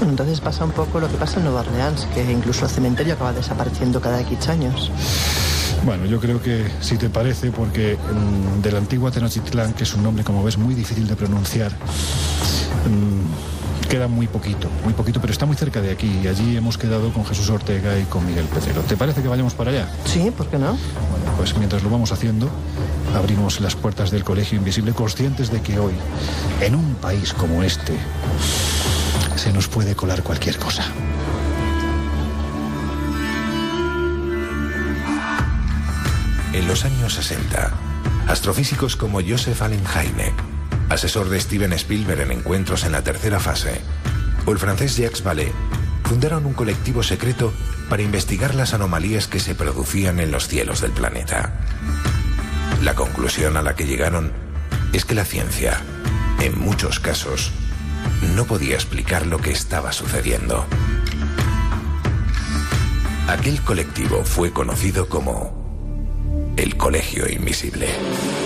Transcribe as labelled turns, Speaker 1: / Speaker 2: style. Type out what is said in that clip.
Speaker 1: Bueno, entonces pasa un poco lo que pasa en Nueva Orleans, que incluso el cementerio acaba desapareciendo cada X años.
Speaker 2: Bueno, yo creo que si te parece, porque de la antigua Tenochtitlán, que es un nombre, como ves, muy difícil de pronunciar, queda muy poquito, pero está muy cerca de aquí, y allí hemos quedado con Jesús Ortega y con Miguel Pecero. ¿Te parece que vayamos para allá?
Speaker 1: Sí, ¿por qué no?
Speaker 2: Bueno, pues mientras lo vamos haciendo, abrimos las puertas del Colegio Invisible, conscientes de que hoy, en un país como este, se nos puede colar cualquier cosa.
Speaker 3: En los años 60, astrofísicos como Joseph Allen Hynek, asesor de Steven Spielberg en encuentros en la tercera fase, o el francés Jacques Vallée, fundaron un colectivo secreto para investigar las anomalías que se producían en los cielos del planeta. La conclusión a la que llegaron es que la ciencia, en muchos casos, no podía explicar lo que estaba sucediendo. Aquel colectivo fue conocido como el Colegio Invisible.